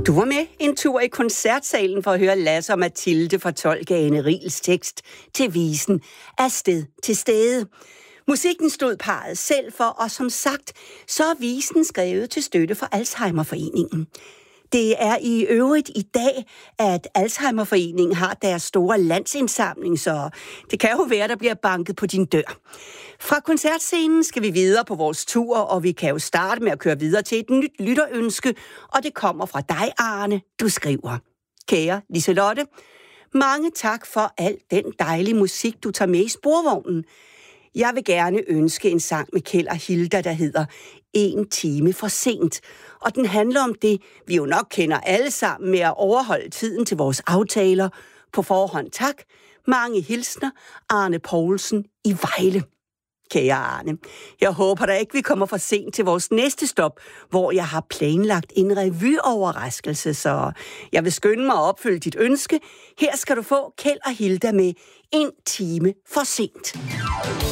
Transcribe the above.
Du var med en tur i koncertsalen for at høre Lasse og Mathilde fortolke Ane Riels tekst til visen Af sted til stede. Musikken stod parret selv for, og som sagt, så er visen skrevet til støtte for Alzheimerforeningen. Det er i øvrigt i dag, at Alzheimerforeningen har deres store landsindsamling, så det kan jo være, der bliver banket på din dør. Fra koncertscenen skal vi videre på vores tur, og vi kan jo starte med at køre videre til et nyt lytterønske, og det kommer fra dig, Arne. Du skriver: Kære Liselotte, mange tak for al den dejlige musik, du tager med i sporvognen. Jeg vil gerne ønske en sang med Kjeld og Hilda, der hedder En time for sent. Og den handler om det, vi jo nok kender alle sammen, med at overholde tiden til vores aftaler. På forhånd tak. Mange hilsner, Arne Poulsen i Vejle. Kære Arne, jeg håber da ikke, vi kommer for sent til vores næste stop, hvor jeg har planlagt en revyoverraskelse, så jeg vil skynde mig at opfylde dit ønske. Her skal du få Kjeld og Hilda med En time for sent.